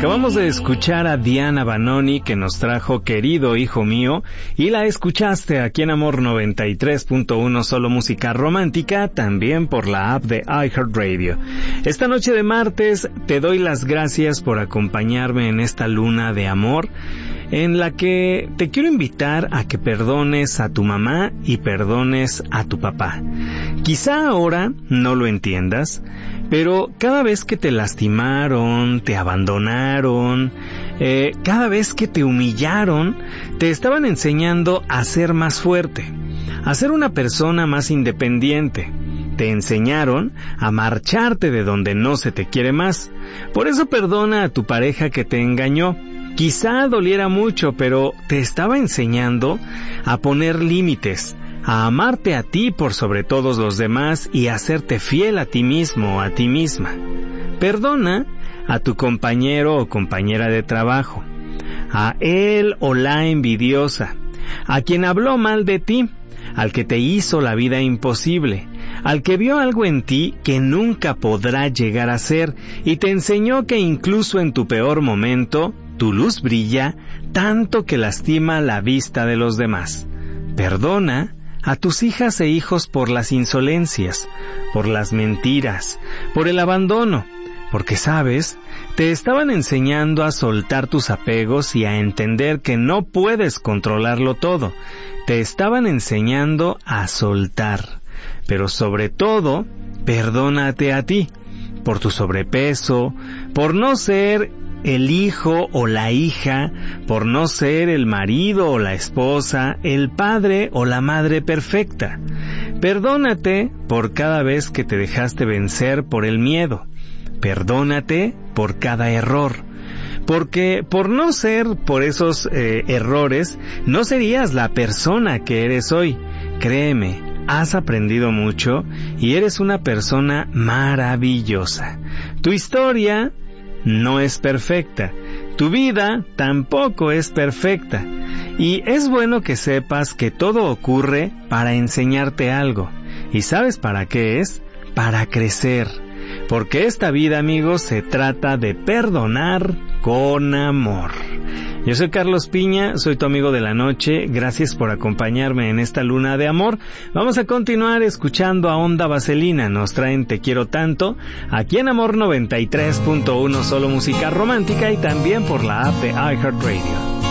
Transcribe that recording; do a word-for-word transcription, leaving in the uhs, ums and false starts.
Acabamos de escuchar a Diana Vanoni, que nos trajo Querido Hijo Mío, y la escuchaste aquí en Amor noventa y tres punto uno, solo música romántica, también por la app de iHeartRadio. Esta noche de martes te doy las gracias por acompañarme en esta luna de amor, en la que te quiero invitar a que perdones a tu mamá y perdones a tu papá. Quizá ahora no lo entiendas, pero cada vez que te lastimaron, te abandonaron, eh, cada vez que te humillaron, te estaban enseñando a ser más fuerte, a ser una persona más independiente. Te enseñaron a marcharte de donde no se te quiere más. Por eso perdona a tu pareja que te engañó. Quizá doliera mucho, pero te estaba enseñando a poner límites, a amarte a ti por sobre todos los demás y a hacerte fiel a ti mismo o a ti misma. Perdona a tu compañero o compañera de trabajo, a él o la envidiosa, a quien habló mal de ti, al que te hizo la vida imposible, al que vio algo en ti que nunca podrá llegar a ser y te enseñó que incluso en tu peor momento, tu luz brilla tanto que lastima la vista de los demás. Perdona a tus hijas e hijos por las insolencias, por las mentiras, por el abandono, porque sabes, te estaban enseñando a soltar tus apegos y a entender que no puedes controlarlo todo. Te estaban enseñando a soltar, pero sobre todo, perdónate a ti, por tu sobrepeso, por no ser el hijo o la hija, por no ser el marido o la esposa, el padre o la madre perfecta. Perdónate por cada vez que te dejaste vencer por el miedo. Perdónate por cada error. Porque por no ser por esos eh, errores, no serías la persona que eres hoy. Créeme, has aprendido mucho y eres una persona maravillosa. Tu historia no es perfecta. Tu vida tampoco es perfecta. Y es bueno que sepas que todo ocurre para enseñarte algo. ¿Y sabes para qué es? Para crecer. Porque esta vida, amigos, se trata de perdonar con amor. Yo soy Carlos Piña, soy tu amigo de la noche. Gracias por acompañarme en esta luna de amor. Vamos a continuar escuchando a Onda Vaselina. Nos traen Te Quiero Tanto, aquí en Amor noventa y tres punto uno, solo música romántica, y también por la app de iHeartRadio.